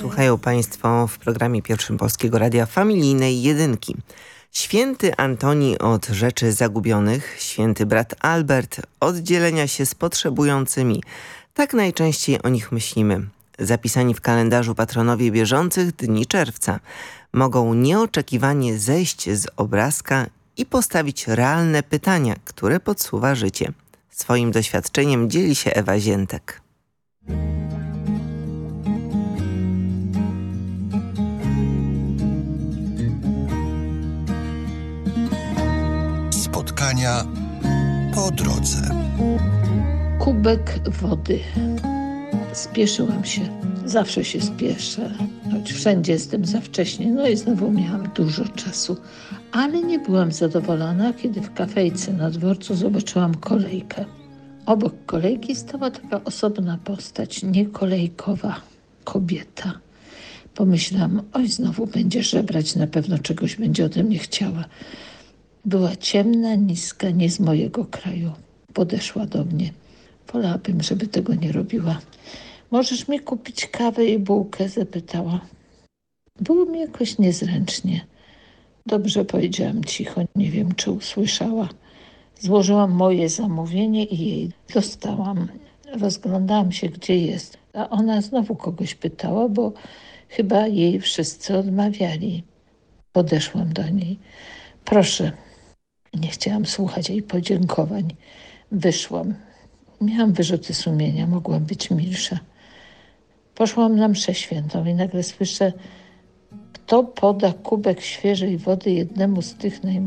Słuchają Państwo w programie pierwszym Polskiego Radia Familijnej Jedynki. Święty Antoni od rzeczy zagubionych, święty brat Albert od dzielenia się z potrzebującymi. Tak najczęściej o nich myślimy. Zapisani w kalendarzu patronowie bieżących dni czerwca mogą nieoczekiwanie zejść z obrazka i postawić realne pytania, które podsuwa życie. Swoim doświadczeniem dzieli się Ewa Ziętek. Spotkania po drodze. Kubek wody. Spieszyłam się. Zawsze się spieszę, choć wszędzie jestem za wcześnie. No i znowu miałam dużo czasu. Ale nie byłam zadowolona, kiedy w kafejce na dworcu zobaczyłam kolejkę. Obok kolejki stała taka osobna postać, niekolejkowa kobieta. Pomyślałam, oj, znowu będzie żebrać, na pewno czegoś będzie ode mnie chciała. Była ciemna, niska, nie z mojego kraju. Podeszła do mnie. Wolałabym, żeby tego nie robiła. Możesz mi kupić kawę i bułkę? Zapytała. Było mi jakoś niezręcznie. Dobrze, powiedziałam cicho, nie wiem, czy usłyszała. Złożyłam moje zamówienie i jej dostałam. Rozglądałam się, gdzie jest. A ona znowu kogoś pytała, bo chyba jej wszyscy odmawiali. Podeszłam do niej. Proszę. Nie chciałam słuchać jej podziękowań. Wyszłam. Miałam wyrzuty sumienia, mogłam być milsza. Poszłam na mszę świętą i nagle słyszę, kto poda kubek świeżej wody jednemu z tych